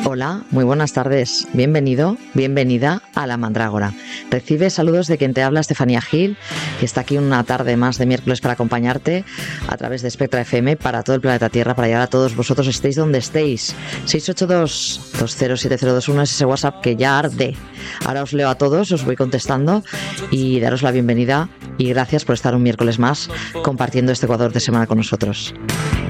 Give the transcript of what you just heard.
Hola, muy buenas tardes. Bienvenido, bienvenida a La Mandrágora. Recibe saludos de quien te habla, Estefanía Gil, que está aquí una tarde más de miércoles para acompañarte a través de Spectra FM para todo el planeta Tierra, para llegar a todos vosotros, estéis donde estéis. 682-207021 es ese WhatsApp que ya arde. Ahora os leo a todos, os voy contestando y daros la bienvenida y gracias por estar un miércoles más compartiendo este Ecuador de semana con nosotros.